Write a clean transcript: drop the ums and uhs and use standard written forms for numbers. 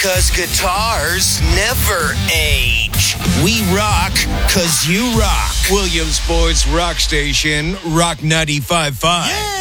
because guitars never age. We rock because you rock. Williamsport's Rock Station, Rock 95.5. Yeah!